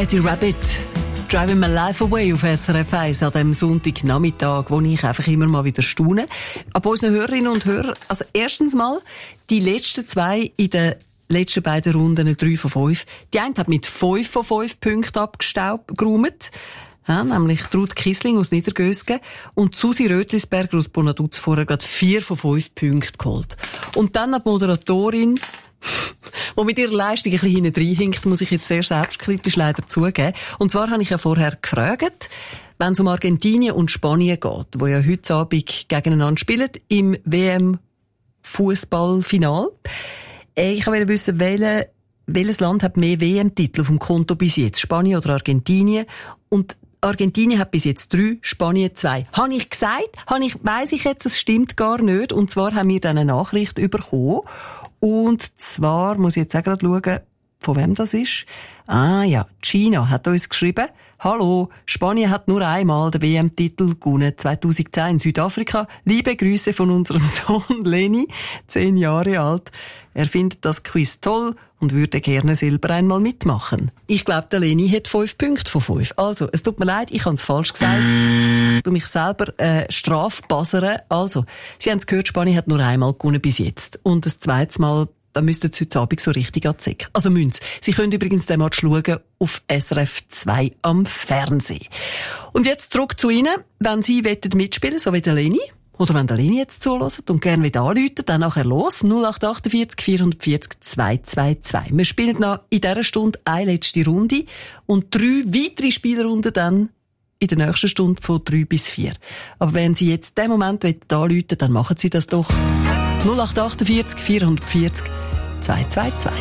Eddie Rabbit, «Driving My Life Away» auf SRF 1 an diesem Sonntagnachmittag, wo ich einfach immer mal wieder staune. Ab unseren Hörerinnen und Hörern, also erstens mal, die letzten zwei in den letzten beiden Runden 3 von 5. Die eine hat mit 5 von 5 Punkten abgeräumt. Ja, nämlich Ruth Kissling aus Niedergösgen und Susi Rötlisberger aus Bonaduz vorher gerade 4 von 5 Punkten geholt. Und dann hat die Moderatorin, die mit ihrer Leistung ein bisschen hinten reinhinkt, muss ich jetzt sehr selbstkritisch leider zugeben. Und zwar habe ich ja vorher gefragt, wenn es um Argentinien und Spanien geht, wo ja heute Abend gegeneinander spielen, im WM-Fußballfinal. Ich wollte wissen, welches Land hat mehr WM-Titel auf dem Konto bis jetzt? Spanien oder Argentinien? Und Argentinien hat bis jetzt 3, Spanien 2. Habe ich gesagt? Weiss ich jetzt, es stimmt gar nicht. Und zwar haben wir dann eine Nachricht bekommen. Und zwar, muss ich jetzt auch gerade schauen, von wem das ist. Ah ja, Gina hat uns geschrieben, hallo, Spanien hat nur einmal den WM-Titel gewonnen, 2010 in Südafrika. Liebe Grüße von unserem Sohn Leni, 10 Jahre alt. Er findet das Quiz toll und würde gerne selber einmal mitmachen. Ich glaube, der Leni hat 5 Punkte von 5. Also, es tut mir leid, ich habe es falsch gesagt. Ich mich selber strafbasern. Also, Sie haben es gehört, Spanien hat nur einmal gewonnen bis jetzt. Und das zweite Mal, da müssten Sie heute Abend so richtig anzeigen. Also müssen Sie können übrigens den Match schauen auf SRF 2 am Fernsehen. Und jetzt zurück zu Ihnen. Wenn Sie mitspielen wollen, so wie der Leni, oder wenn der Leni jetzt zuhört und gerne wieder anrufen, dann nachher los. 0848 440 222. Wir spielen noch in dieser Stunde eine letzte Runde und 3 weitere Spielrunden dann in der nächsten Stunde von 3 bis 4. Aber wenn Sie jetzt in diesem Moment anrufen, dann machen Sie das doch. 0848 440 222.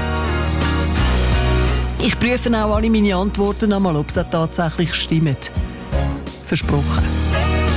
Ich prüfe auch alle meine Antworten einmal, ob sie tatsächlich stimmen. Versprochen.